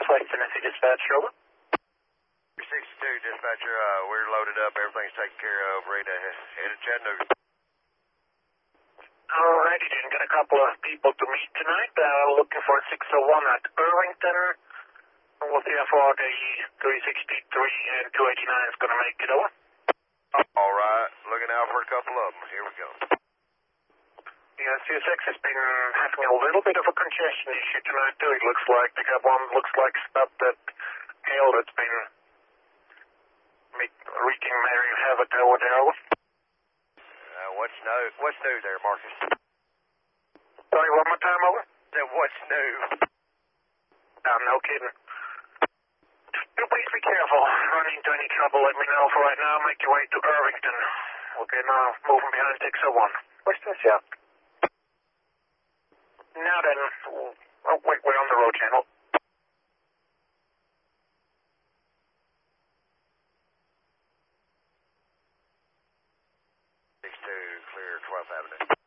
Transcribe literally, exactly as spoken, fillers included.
West Tennessee Dispatch, over. sixty-two, dispatcher, uh, we're loaded up, everything's taken care of, ready to head to Chattanooga. Alrighty then, got a couple of people to meet tonight, uh, looking for six oh one at Irvington. We'll see how far the three sixty-three and two eighty-nine is going to make it, over. Alright, looking out for a couple of them, here we go. Yeah, C S X has been having a little bit of a congestion issue tonight too, it looks like. They got one, looks like stuff that hail that's been wreaking merry havoc over there, over. Uh, what's new, what's new there, Marcus? Sorry, one more time, over? Then what's new? Oh, no kidding. You please be careful. Run into any trouble, let me know. For right now, make your way to Irvington. Okay, now moving behind six oh one. Where's this, yeah? Now then, oh, wait, we're on the road channel. six two, clear twelfth Avenue.